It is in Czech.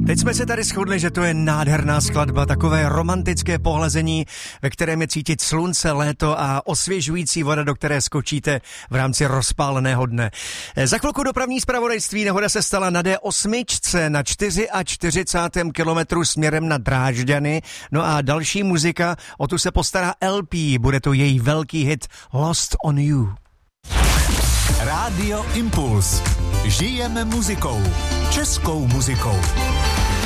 Teď jsme se tady shodli, že to je nádherná skladba, takové romantické pohlazení, ve kterém je cítit slunce, léto a osvěžující voda, do které skočíte v rámci rozpáleného dne. Za chvilku dopravní zpravodajství. Nehoda se stala na D8 na 44. kilometru směrem na Drážďany. No a další muzika, o tu se postará LP, bude to její velký hit Lost on You. Rádio Impuls. Žijeme muzikou. Českou muzikou.